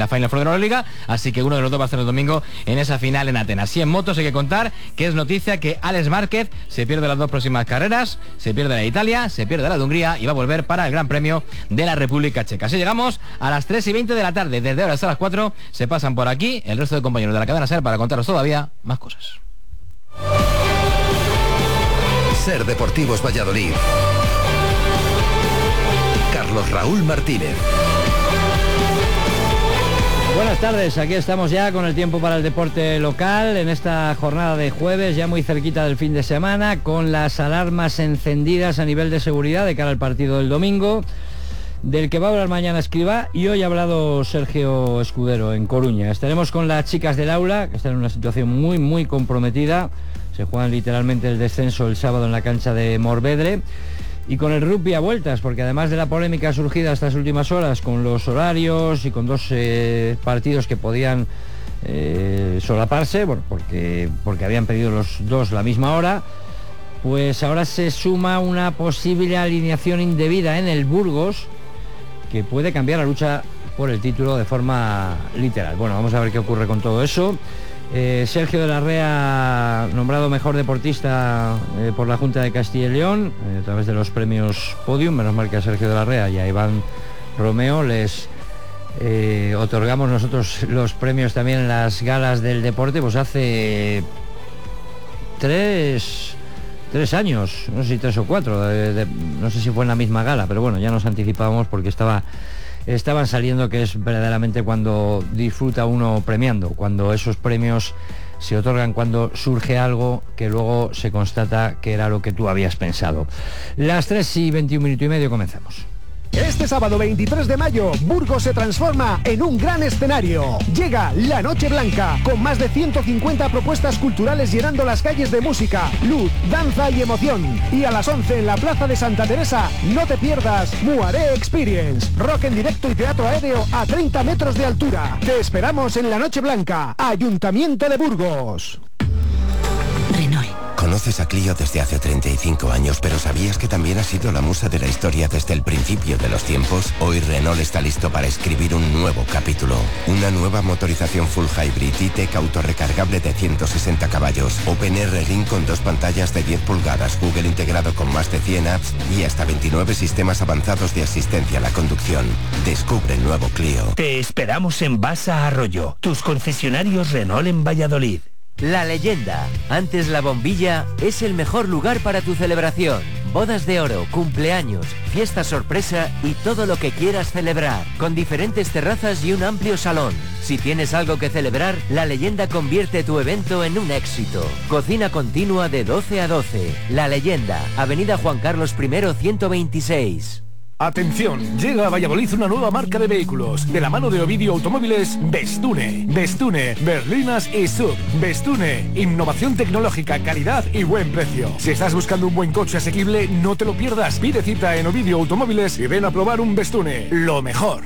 la Final Four de la Liga, así que uno de los dos va a estar el domingo en esa final en Atenas. Y en motos hay que contar que es noticia que Alex Márquez se pierde las 2 próximas carreras, se pierde la de Italia, se pierde la de Hungría y va a volver para el Gran Premio de la República Checa. Así llegamos a las 3:20 de la tarde. Desde ahora hasta las 4 se pasan por aquí el resto de compañeros de la cadena SER para contaros todavía más cosas. SER Deportivos Valladolid. Carlos Raúl Martínez. Buenas tardes, aquí estamos ya con el tiempo para el deporte local en esta jornada de jueves, ya muy cerquita del fin de semana, con las alarmas encendidas a nivel de seguridad de cara al partido del domingo, del que va a hablar mañana Escribá, y hoy ha hablado Sergio Escudero en Coruña. Estaremos con las chicas del aula, que están en una situación muy comprometida. Se juegan literalmente el descenso el sábado en la cancha de Morvedre. Y con el rugby a vueltas, porque además de la polémica surgida estas últimas horas con los horarios y con 2 partidos que podían solaparse, bueno, porque habían pedido los 2 la misma hora, pues ahora se suma una posible alineación indebida en el Burgos que puede cambiar la lucha por el título de forma literal. Bueno, vamos a ver qué ocurre con todo eso. Sergio de la Rea, nombrado mejor deportista por la Junta de Castilla y León a través de los premios Podium. Menos mal que a Sergio de la Rea y a Iván Romeo les otorgamos nosotros los premios también en las galas del deporte, pues hace 3 años, no sé si 3 o 4, no sé si fue en la misma gala, pero bueno, ya nos anticipábamos porque estaban saliendo, que es verdaderamente cuando disfruta uno premiando, cuando esos premios se otorgan, cuando surge algo que luego se constata que era lo que tú habías pensado. Las 3:21 minutos y medio, comenzamos. Este sábado 23 de mayo, Burgos se transforma en un gran escenario. Llega la Noche Blanca, con más de 150 propuestas culturales llenando las calles de música, luz, danza y emoción. Y a las 11 en la Plaza de Santa Teresa, no te pierdas Muaré Experience, rock en directo y teatro aéreo a 30 metros de altura. Te esperamos en la Noche Blanca, Ayuntamiento de Burgos. Renault. Conoces a Clio desde hace 35 años, pero ¿sabías que también ha sido la musa de la historia desde el principio de los tiempos? Hoy Renault está listo para escribir un nuevo capítulo. Una nueva motorización full hybrid E-Tech autorrecargable de 160 caballos, OpenR Ring con 2 pantallas de 10 pulgadas, Google integrado con más de 100 apps y hasta 29 sistemas avanzados de asistencia a la conducción. Descubre el nuevo Clio. Te esperamos en Basa Arroyo, tus concesionarios Renault en Valladolid. La Leyenda, antes la bombilla, es el mejor lugar para tu celebración. Bodas de oro, cumpleaños, fiesta sorpresa y todo lo que quieras celebrar, con diferentes terrazas y un amplio salón. Si tienes algo que celebrar, La Leyenda convierte tu evento en un éxito. Cocina continua de 12 a 12. La Leyenda, Avenida Juan Carlos I 126. Atención, llega a Valladolid una nueva marca de vehículos, de la mano de Ovidio Automóviles, Bestune. Bestune, berlinas y sub. Bestune, innovación tecnológica, calidad y buen precio. Si estás buscando un buen coche asequible, no te lo pierdas. Pide cita en Ovidio Automóviles y ven a probar un Bestune. Lo mejor.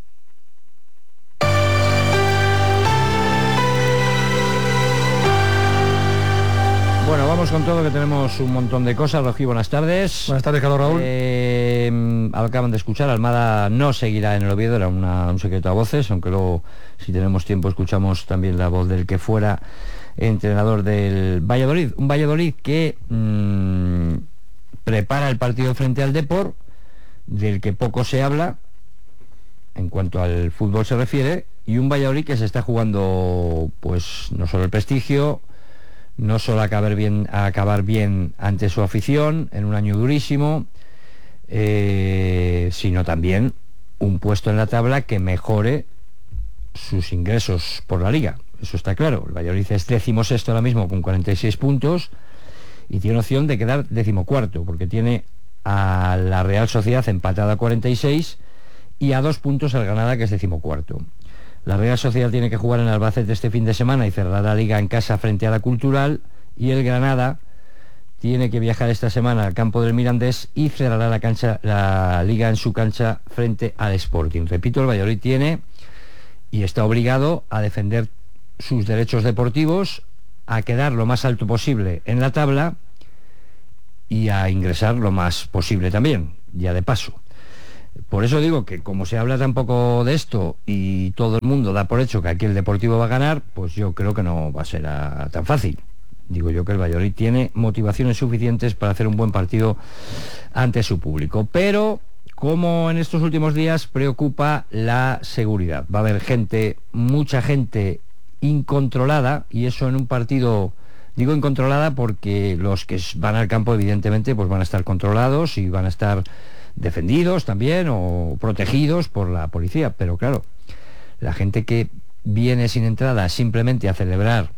Bueno, vamos con todo, que tenemos un montón de cosas. Rojí, buenas tardes. Buenas tardes, Carlos Raúl. Acaban de escuchar, Almada no seguirá en el Oviedo, era un secreto a voces, aunque luego, si tenemos tiempo, escuchamos también la voz del que fuera entrenador del Valladolid. Un Valladolid que prepara el partido frente al Depor, del que poco se habla en cuanto al fútbol se refiere, y un Valladolid que se está jugando, pues, no solo el prestigio, no solo acabar bien ante su afición en un año durísimo, sino también un puesto en la tabla que mejore sus ingresos por la liga. Eso está claro. El Valladolid es 16º ahora mismo con 46 puntos y tiene opción de quedar 14º, porque tiene a la Real Sociedad empatada a 46 y a 2 puntos al Granada, que es 14º. La Real Sociedad tiene que jugar en Albacete este fin de semana y cerrará la liga en casa frente a la Cultural, y el Granada tiene que viajar esta semana al campo del Mirandés y cerrará la liga en su cancha frente al Sporting. Repito, el Valladolid tiene y está obligado a defender sus derechos deportivos, a quedar lo más alto posible en la tabla y a ingresar lo más posible también, ya de paso. Por eso digo que como se habla tan poco de esto y todo el mundo da por hecho que aquí el Deportivo va a ganar, pues yo creo que no va a ser tan fácil. Digo yo que el Valladolid tiene motivaciones suficientes para hacer un buen partido ante su público. Pero, como en estos últimos días, preocupa la seguridad. Va a haber mucha gente incontrolada, y eso en un partido... Digo incontrolada porque los que van al campo evidentemente pues van a estar controlados y van a estar defendidos también o protegidos por la policía, pero claro, la gente que viene sin entrada simplemente a celebrar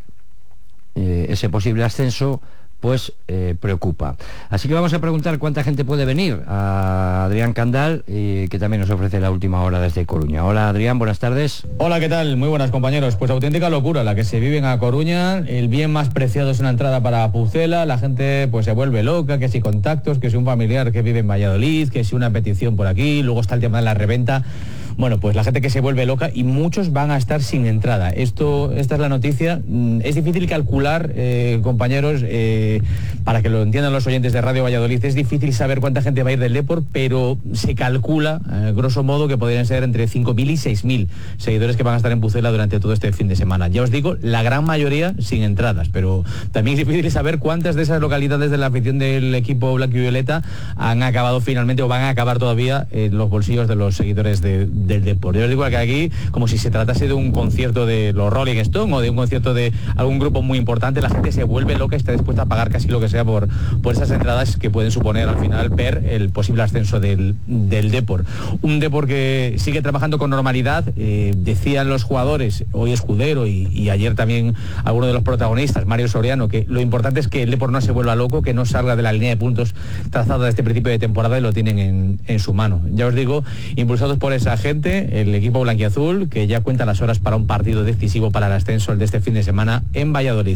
ese posible ascenso, pues preocupa. Así que vamos a preguntar cuánta gente puede venir a Adrián Candal, que también nos ofrece la última hora desde Coruña. Hola Adrián, buenas tardes. Hola, ¿qué tal? Muy buenas, compañeros. Pues auténtica locura la que se vive en A Coruña. El bien más preciado es una entrada para Pucela. La gente pues se vuelve loca, que si contactos, que si un familiar que vive en Valladolid, que si una petición por aquí, luego está el tema de la reventa. Bueno, pues la gente que se vuelve loca y muchos van a estar sin entrada. Esta es la noticia. Es difícil calcular, compañeros, para que lo entiendan los oyentes de Radio Valladolid, es difícil saber cuánta gente va a ir del Depor, pero se calcula, grosso modo, que podrían ser entre 5.000 y 6.000 seguidores que van a estar en Pucela durante todo este fin de semana. Ya os digo, la gran mayoría sin entradas, pero también es difícil saber cuántas de esas localidades de la afición del equipo blanco y violeta han acabado finalmente o van a acabar todavía en los bolsillos de los seguidores del Depor. Yo os digo que aquí, como si se tratase de un concierto de los Rolling Stones o de un concierto de algún grupo muy importante, la gente se vuelve loca y está dispuesta a pagar casi lo que sea por esas entradas que pueden suponer al final ver el posible ascenso del Depor. Un Depor que sigue trabajando con normalidad. Decían los jugadores, hoy Escudero y ayer también alguno de los protagonistas, Mario Soriano, que lo importante es que el Depor no se vuelva loco, que no salga de la línea de puntos trazada de este principio de temporada, y lo tienen en su mano. Ya os digo, impulsados por esa gente, el equipo blanquiazul, que ya cuenta las horas para un partido decisivo para el ascenso, el de este fin de semana en Valladolid.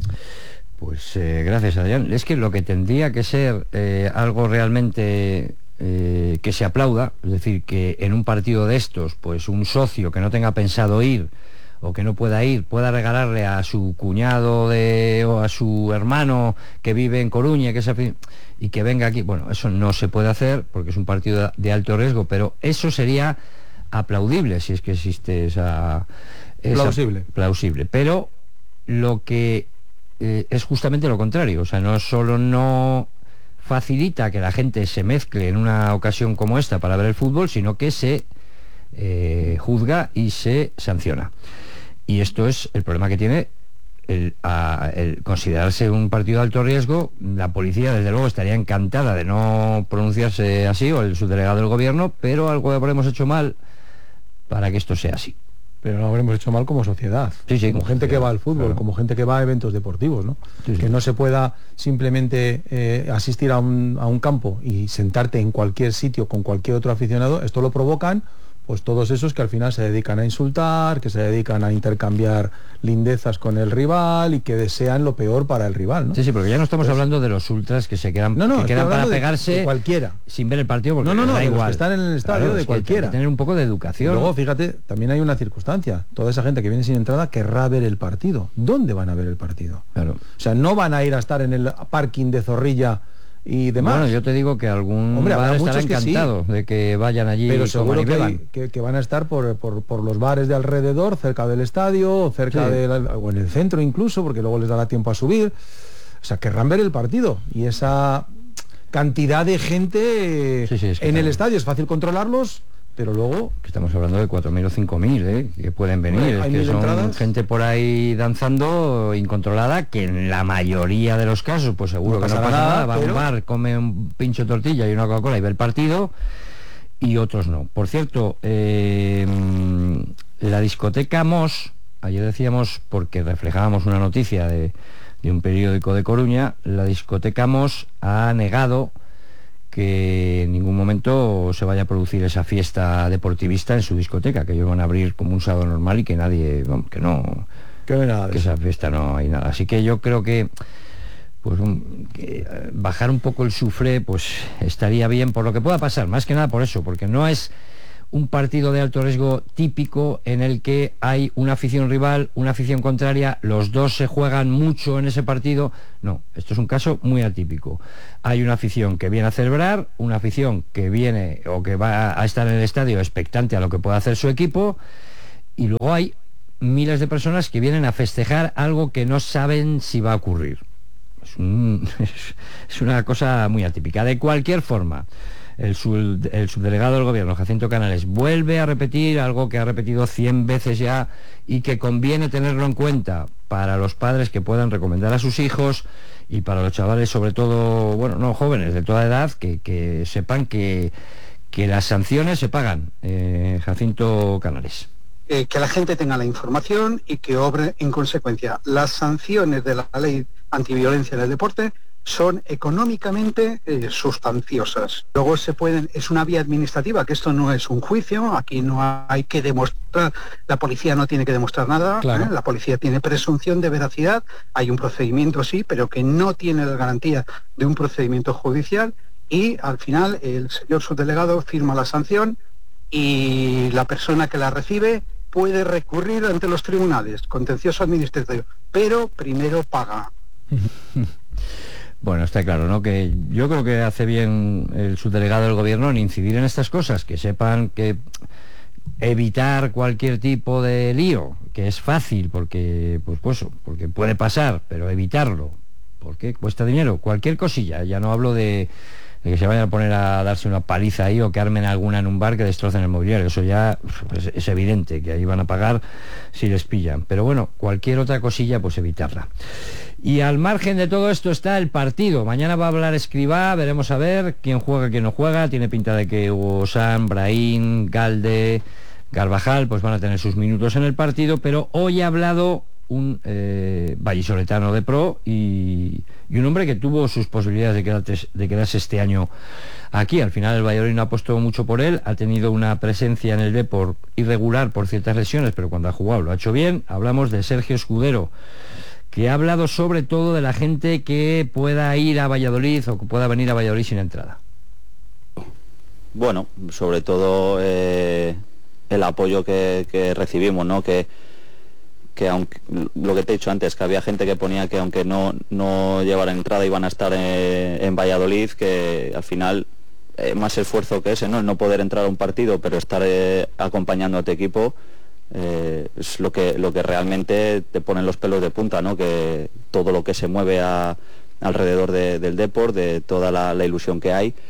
Pues gracias, Adrián. Es que lo que tendría que ser algo realmente que se aplauda, es decir, que en un partido de estos, pues un socio que no tenga pensado ir o que no pueda ir, pueda regalarle a su cuñado o a su hermano que vive en Coruña, y que venga aquí. Bueno, eso no se puede hacer porque es un partido de alto riesgo, pero eso sería aplaudible si es que existe esa plausible. Pero lo que es justamente lo contrario. O sea, no solo no facilita que la gente se mezcle en una ocasión como esta para ver el fútbol, sino que se juzga y se sanciona. Y esto es el problema que tiene el considerarse un partido de alto riesgo. La policía, desde luego, estaría encantada de no pronunciarse así, o el subdelegado del gobierno, pero algo habremos hecho mal para que esto sea así. Pero lo habremos hecho mal como sociedad, como gente que va al fútbol, claro, como gente que va a eventos deportivos, ¿no? Que no se pueda simplemente asistir a un campo y sentarte en cualquier sitio con cualquier otro aficionado. Esto lo provocan pues todos esos que al final se dedican a insultar, que se dedican a intercambiar lindezas con el rival y que desean lo peor para el rival, ¿no? Sí, porque ya no estamos hablando de los ultras que se quedan, que quedan para pegarse de cualquiera, sin ver el partido, porque da igual. Están en el estadio, claro, de cualquiera. Hay que tener un poco de educación. Y luego, fíjate, también hay una circunstancia. Toda esa gente que viene sin entrada querrá ver el partido. ¿Dónde van a ver el partido? Claro. O sea, no van a ir a estar en el parking de Zorrilla y demás. Bueno, yo te digo que algún bar estará encantado de que vayan allí, pero seguro que van a estar por los bares de alrededor, cerca del estadio, cerca o en el centro incluso, porque luego les dará tiempo a subir. O sea, querrán ver el partido, y esa cantidad de gente en el estadio es fácil controlarlos, pero luego... Que estamos hablando de 4.000 o 5.000 que pueden venir, es que son entradas, gente por ahí danzando incontrolada, que en la mayoría de los casos pues seguro que no pasa nada, va a un bar, come un pincho de tortilla y una Coca-Cola y ve el partido, y otros no. Por cierto, la discoteca Mos, ayer decíamos, porque reflejábamos una noticia de un periódico de Coruña, la discoteca Mos ha negado que en ningún momento se vaya a producir esa fiesta deportivista en su discoteca, que ellos van a abrir como un sábado normal y que nadie, que esa fiesta no hay nada. Así que yo creo que pues que bajar un poco el sufre pues estaría bien por lo que pueda pasar, más que nada por eso, porque no es un partido de alto riesgo típico en el que hay una afición rival, una afición contraria, los dos se juegan mucho en ese partido. No, esto es un caso muy atípico. Hay una afición que viene a celebrar, una afición que viene o que va a estar en el estadio expectante a lo que pueda hacer su equipo, y luego hay miles de personas que vienen a festejar algo que no saben si va a ocurrir. Es una cosa muy atípica. De cualquier forma, el subdelegado del gobierno, Jacinto Canales, vuelve a repetir algo que ha repetido 100 veces ya y que conviene tenerlo en cuenta para los padres que puedan recomendar a sus hijos y para los chavales, sobre todo, bueno, no jóvenes de toda edad, que sepan que las sanciones se pagan. Jacinto Canales. Que la gente tenga la información y que obre en consecuencia. Las sanciones de la ley antiviolencia en el deporte son económicamente sustanciosas. Luego es una vía administrativa, que esto no es un juicio, aquí no hay que demostrar, la policía no tiene que demostrar nada, claro. La policía tiene presunción de veracidad, hay un procedimiento sí, pero que no tiene la garantía de un procedimiento judicial, y al final el señor subdelegado firma la sanción y la persona que la recibe puede recurrir ante los tribunales, contencioso administrativo, pero primero paga. Bueno, está claro, ¿no? Que yo creo que hace bien el subdelegado del gobierno en incidir en estas cosas, que sepan que evitar cualquier tipo de lío, que es fácil porque porque puede pasar, pero evitarlo, porque cuesta dinero, cualquier cosilla, ya no hablo de que se vayan a poner a darse una paliza ahí o que armen alguna en un bar que destrocen el mobiliario, eso ya es evidente que ahí van a pagar si les pillan, pero bueno, cualquier otra cosilla pues evitarla. Y al margen de todo esto está el partido. Mañana va a hablar Escribá, veremos a ver quién juega, quién no juega. Tiene pinta de que Hugo San, Brahim, Galde, Carvajal pues van a tener sus minutos en el partido, pero hoy ha hablado un vallisoletano de pro y un hombre que tuvo sus posibilidades de quedarse este año aquí. Al final el Valladolid no ha apostado mucho por él, ha tenido una presencia en el Depor irregular por ciertas lesiones, pero cuando ha jugado lo ha hecho bien. Hablamos de Sergio Escudero, que ha hablado sobre todo de la gente que pueda ir a Valladolid o que pueda venir a Valladolid sin entrada. Bueno, sobre todo el apoyo que recibimos, ¿no? Que aunque lo que te he dicho antes, que había gente que ponía que aunque no llevaran entrada iban a estar en Valladolid, que al final más esfuerzo que ese, ¿no? El no poder entrar a un partido, pero estar acompañando a tu equipo es lo que realmente te pone los pelos de punta, ¿no? Que todo lo que se mueve alrededor del Depor, de toda la ilusión que hay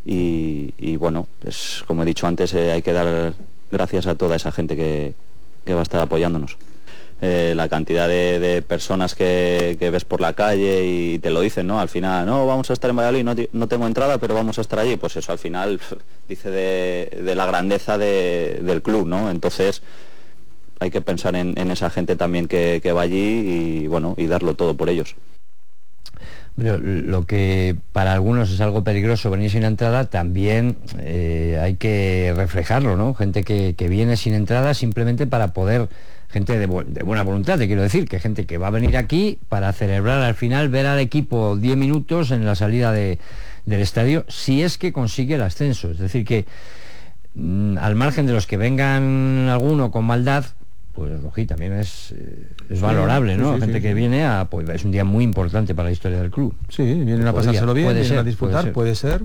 y bueno, pues como he dicho antes, hay que dar gracias a toda esa gente que va a estar apoyándonos. La cantidad de personas que ves por la calle y te lo dicen, ¿no? Al final, no, vamos a estar en Valladolid, no tengo entrada, pero vamos a estar allí. Pues eso al final dice de la grandeza del club, ¿no? Entonces hay que pensar en esa gente también que va allí y bueno, y darlo todo por ellos. Pero lo que para algunos es algo peligroso venir sin entrada, también hay que reflejarlo, ¿no? Gente que viene sin entrada simplemente para poder, gente de buena voluntad, te quiero decir, que gente que va a venir aquí para celebrar al final, ver al equipo 10 minutos en la salida del estadio, si es que consigue el ascenso. Es decir, que al margen de los que vengan alguno con maldad, pues Rojí también es valorable, ¿no? Sí, gente que viene pues es un día muy importante para la historia del club. Sí, vienen a pasárselo bien, vienen a disfrutar, puede ser.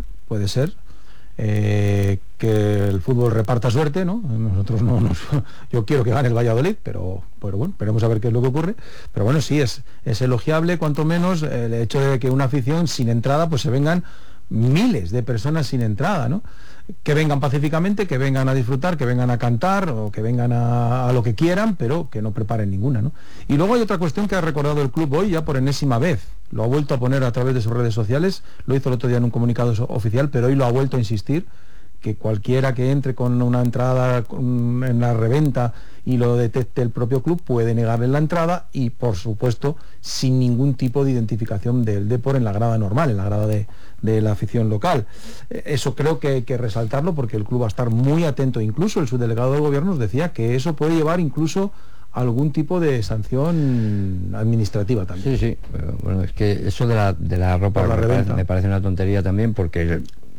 Que el fútbol reparta suerte, ¿no? Nosotros yo quiero que gane el Valladolid, pero bueno, veremos a ver qué es lo que ocurre. Pero bueno, sí, es elogiable, cuanto menos, el hecho de que una afición sin entrada, pues se vengan miles de personas sin entrada, ¿no? Que vengan pacíficamente, que vengan a disfrutar, que vengan a cantar o que vengan a lo que quieran, pero que no preparen ninguna, ¿no? Y luego hay otra cuestión que ha recordado el club hoy ya por enésima vez. Lo ha vuelto a poner a través de sus redes sociales, lo hizo el otro día en un comunicado oficial, pero hoy lo ha vuelto a insistir, que cualquiera que entre con una entrada en la reventa y lo detecte el propio club puede negarle la entrada y, por supuesto, sin ningún tipo de identificación del Depor en la grada normal, en la grada de la afición local. Eso creo que hay que resaltarlo porque el club va a estar muy atento. Incluso el subdelegado del gobierno nos decía que eso puede llevar incluso algún tipo de sanción administrativa también. Sí, pero bueno, es que eso de la ropa me parece una tontería también, porque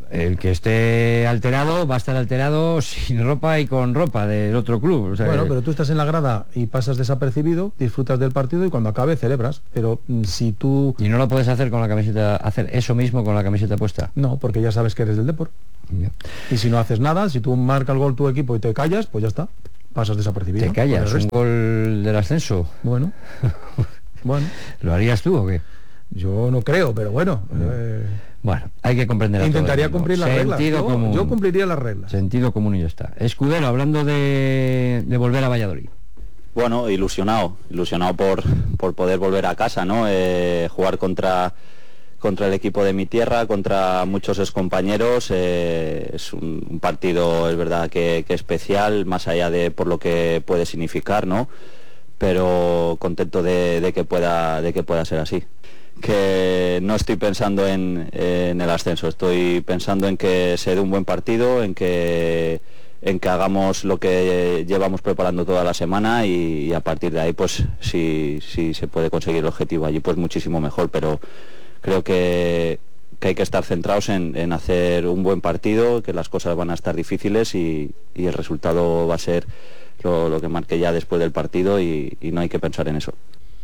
el que esté alterado va a estar alterado sin ropa y con ropa del otro club. O sea, bueno, pero tú estás en la grada y pasas desapercibido, disfrutas del partido y cuando acabe celebras. Pero si tú... ¿Y no lo puedes hacer con la camiseta, hacer eso mismo con la camiseta puesta? No, porque ya sabes que eres del Depor. Y si no haces nada, si tú marcas el gol tu equipo y te callas, pues ya está, pasas desapercibido. ¿Te callas? ¿Un gol del ascenso? Bueno. Bueno. ¿Lo harías tú o qué? Yo no creo, pero bueno. Bueno, hay que comprender. Intentaría cumplir las reglas. Yo cumpliría las reglas. Sentido común y ya está. Escudero, hablando de volver a Valladolid. Bueno, ilusionado por poder volver a casa, ¿no? Jugar contra el equipo de mi tierra, contra muchos excompañeros, es un partido, es verdad que especial, más allá de por lo que puede significar, ¿no? Pero contento de que pueda ser así. Que no estoy pensando en el ascenso, estoy pensando en que se dé un buen partido, en que hagamos lo que llevamos preparando toda la semana y a partir de ahí, pues si se puede conseguir el objetivo allí, pues muchísimo mejor, pero creo que hay que estar centrados en hacer un buen partido, que las cosas van a estar difíciles y el resultado va a ser lo que marque ya después del partido y no hay que pensar en eso.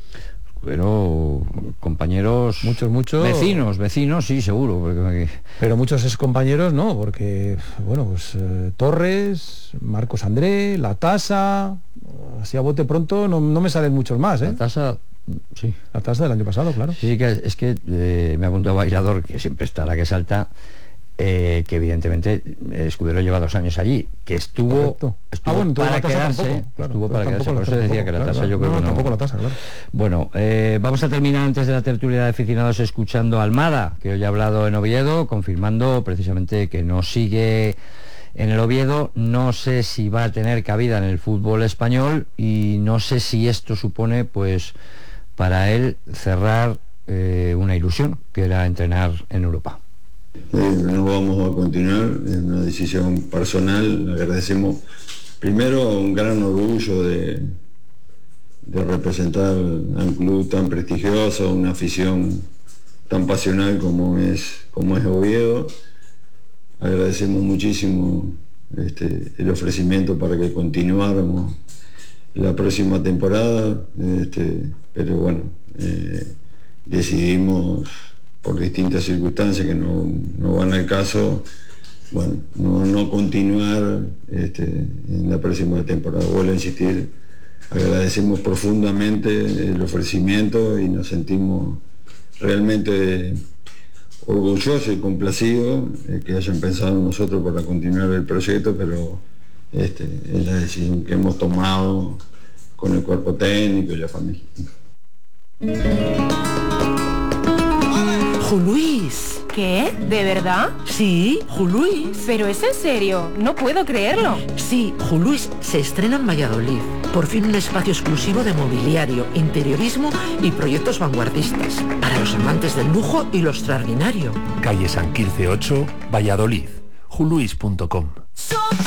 Pero compañeros, muchos vecinos sí, seguro, pero muchos excompañeros no, porque bueno, pues Torres, Marcos André, La Tasa, así a bote pronto no me salen muchos más, La Tasa, sí, La Tasa del año pasado, claro. Sí, es que me apuntó a Bailador, que siempre está la que salta. Que evidentemente Escudero lleva 2 años allí, que estuvo para quedarse, estuvo para quedarse, por eso decía que la tasa yo creo que no. Tampoco la tasa, claro. Bueno, vamos a terminar antes de la tertulia de aficionados escuchando a Almada, que hoy ha hablado en Oviedo, confirmando precisamente que no sigue en el Oviedo. No sé si va a tener cabida en el fútbol español y no sé si esto supone, pues, para él cerrar una ilusión, que era entrenar en Europa. No vamos a continuar, es una decisión personal. Agradecemos primero un gran orgullo de representar a un club tan prestigioso, una afición tan pasional como es Oviedo. Agradecemos muchísimo el ofrecimiento para que continuáramos la próxima temporada, pero bueno, decidimos por distintas circunstancias que no van al caso, bueno, no continuar en la próxima temporada. Vuelvo a insistir, agradecemos profundamente el ofrecimiento y nos sentimos realmente orgullosos y complacidos que hayan pensado en nosotros para continuar el proyecto, pero es la decisión que hemos tomado con el cuerpo técnico y la familia. Juluís. ¿Qué? ¿De verdad? Sí, Juluís. ¿Pero es en serio? No puedo creerlo. Sí, Juluís se estrena en Valladolid. Por fin un espacio exclusivo de mobiliario, interiorismo y proyectos vanguardistas. Para los amantes del lujo y lo extraordinario. Calle San Quirce 8, Valladolid. juluís.com